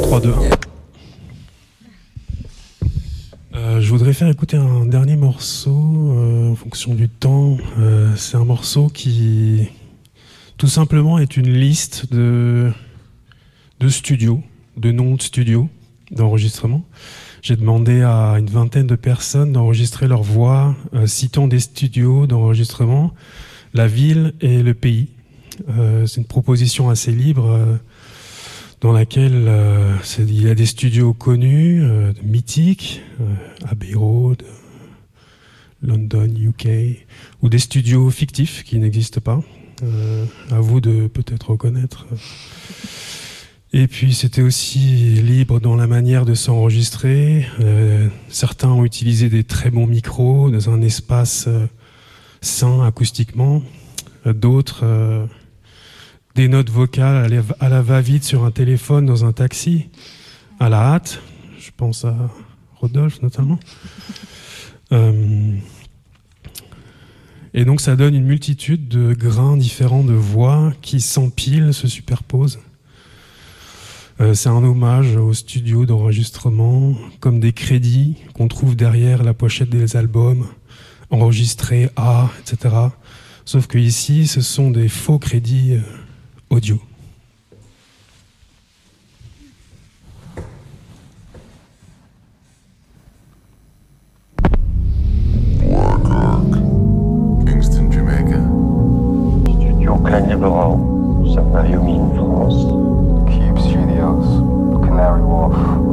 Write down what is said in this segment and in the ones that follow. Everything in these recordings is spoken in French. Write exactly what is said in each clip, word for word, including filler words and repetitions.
trois, deux, un. Euh, je voudrais faire écouter un dernier morceau euh, en fonction du temps. Euh, c'est un morceau qui, tout simplement, est une liste de, de studios, de noms de studios d'enregistrement. J'ai demandé à une vingtaine de personnes d'enregistrer leur voix, euh, citant des studios d'enregistrement, la ville et le pays. Euh, c'est une proposition assez libre euh, dans laquelle euh, c'est, il y a des studios connus, euh, mythiques, euh, Abbey Road, London, U K, ou des studios fictifs qui n'existent pas. Euh, à vous de peut-être reconnaître. Et puis c'était aussi libre dans la manière de s'enregistrer. Euh, certains ont utilisé des très bons micros dans un espace euh, sain acoustiquement. Euh, d'autres, euh, des notes vocales à la, à la va-vite sur un téléphone dans un taxi, à la hâte. Je pense à Rodolphe notamment. Euh, et donc ça donne une multitude de grains différents de voix qui s'empilent, se superposent. Euh, c'est un hommage aux studios d'enregistrement, comme des crédits qu'on trouve derrière la pochette des albums, enregistrés à, et cetera. Sauf que ici, ce sont des faux crédits euh, audio. Kingston, Jamaica. Studio Cagneberan, Saint-Mario-Mine, France. Cube Studios, Canary Wharf,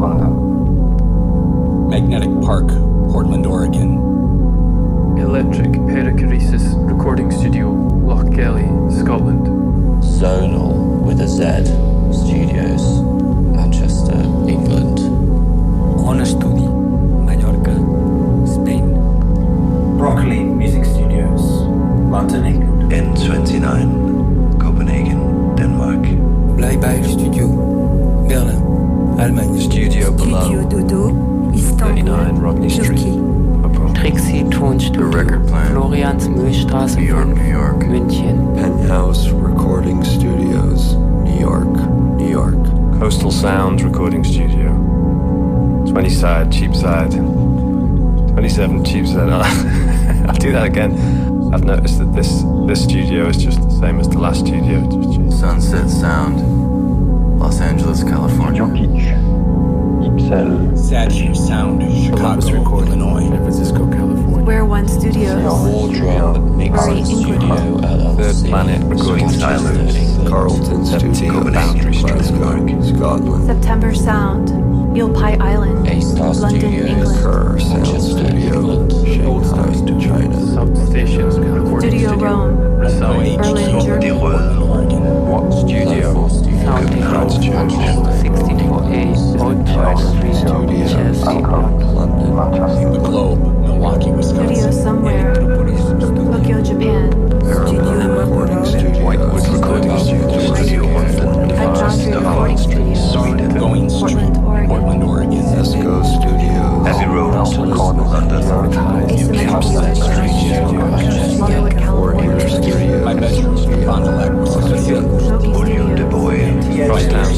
London. Magnetic Park, Portland, Oregon. Electric Perichoresis Recording Studio, Lochgelly, Scotland. Zonal with a Z Studios, Manchester, England. Ona Studi, Mallorca, Spain. Broccoli Music Studios, London, England. N twenty-nine, Copenhagen, Denmark. Bleibeil Studio, Berlin, Allemagne. Studio Below, Studio Dodo, Istanbul, thirty-nine Rodney Street. Turkey. Trixie Tonstudio, Florians Mühlstraße, New York, New York. München. Penthouse Recording Studios, New York, New York. Coastal Sound Recording Studio, twenty-side, Cheapside, twenty-seven, Cheapside. Oh, I'll do that again. I've noticed that this this studio is just the same as the last studio. Sunset Sound, Los Angeles, California. Studio Kitsch, Ixelles. Sagittarius Sound, Chicago, Illinois. San Francisco, California. Square One Studios, Wardrum Mixing Studio, L L C. Third Planet Recording Silos, Carlton Studio, Boundary Street, Glasgow, Scotland. September Sound, Eelpie Island, A-Star London, Studios, England. Kerr Sound Manchester, Studio, England. Shanghai, China. Substations Recording Studio Studio, Rome, Versailles, Berlin, Germany. Oregon. What studio? Sound Technology, sixty-four A, Old Church Street, Chelsea. London. The Globe, Milwaukee, Wisconsin. Studio Somewhere, Tokyo, Japan. Studio Recording Studio, Whitewood Recording Studio, Studio London, At Johnson Recording Studios, Sweden. Going Street, Portland, Oregon. Portland, Oregon. Esco Studios, Abbey Road, London. Asymmetric Studios, Hollywood, California. Studio, My bedroom, Fond du Lac, Wisconsin. Volume de Boy, Crosstown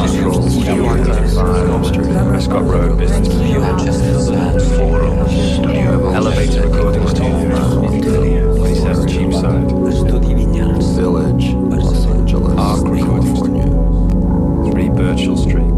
Studio, Prescott Road Business Studio, Manchester Sound. Forum, Studio Elevator Recording Studio, twenty-seven Cheapside, Studi Vignale, Village, Los Angeles, Arc Recording California. three Birchall Street.